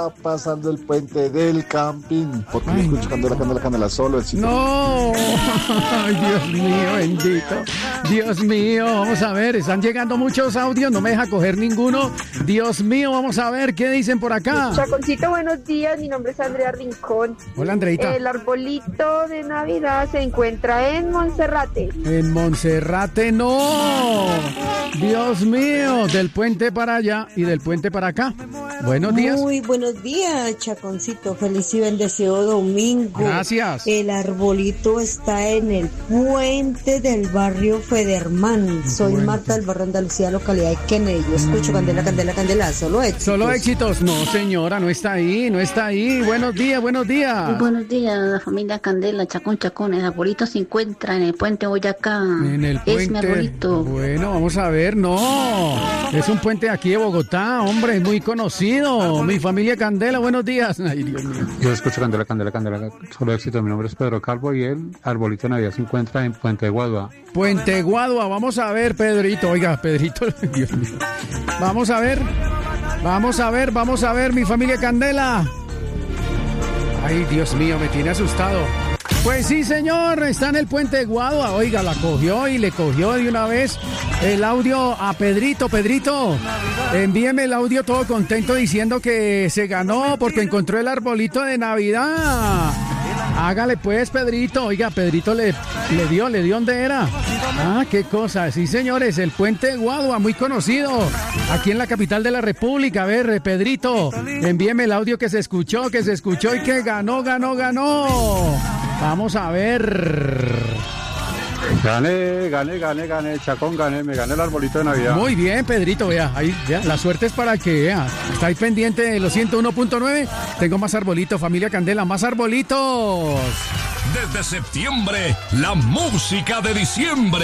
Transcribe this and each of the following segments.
pasando el puente del camping. Porque yo escucho Candela, Candela, Candela solo. No, ay, Dios mío, bendito. Dios mío, vamos a ver, están llegando muchos audios, no me deja coger ninguno. Dios mío, vamos a ver qué dicen por acá. Chaconcito, buenos días, mi nombre es Andrea Rincón. Hola, Andreita. El arbolito de Navidad se encuentra en Monserrate. En Monserrate, no. Dios mío, del puente para allá y del puente para acá. Buenos días. Muy buenos días, Chaconcito. Feliz y bendecido domingo. Gracias. El arbolito está en el puente del barrio Federman. Soy Marta del barrio Andalucía, localidad de Kennedy. Yo escucho Candela, Candela, Candela. Solo éxitos. Solo éxitos. No, señora, no está ahí, no está ahí. Buenos días, buenos días. Buenos días, la familia Candela, Chacón, Chacón. El arbolito se encuentra en el puente Boyacá. En el puente. Es mi arbolito. Bueno, vamos a ver, no. Es un puente aquí de Bogotá, hombre, es muy conocido. Mi familia Candela, buenos días. Ay, Dios mío. Yo escucho Candela, Candela, Candela. Solo éxito. Mi nombre es Pedro Calvo y el arbolito de Navidad se encuentra en Puente Guadua. Puente Guadua, vamos a ver, Pedrito. Oiga, Pedrito, Dios mío. Vamos a ver, mi familia Candela. Ay, Dios mío, me tiene asustado. Pues sí, señor, está en el puente de Guadua. Oiga, la cogió y le cogió de una vez el audio a Pedrito. Pedrito, envíeme el audio todo contento diciendo que se ganó porque encontró el arbolito de Navidad. Hágale pues, Pedrito. Oiga, Pedrito le dio dónde era. Ah, qué cosa. Sí, señores, el puente de Guadua, muy conocido aquí en la capital de la República. A ver, Pedrito, envíeme el audio que se escuchó y que ganó. Vamos a ver. Gané, Chacón, me gané el arbolito de Navidad. Muy bien, Pedrito, vea, ahí, vea, la suerte es para que vea. Está ahí pendiente de los 101.9. Tengo más arbolitos, familia Candela, más arbolitos. Desde septiembre, la música de diciembre.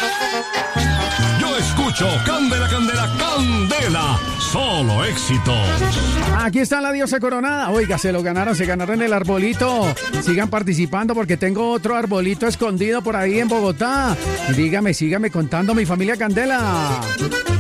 Yo escucho Candela, Candela, Candela. Solo éxitos. Aquí está la diosa coronada. Oiga, se ganaron el arbolito. Sigan participando porque tengo otro arbolito escondido por ahí en Bogotá. Sígame contando, mi familia Candela.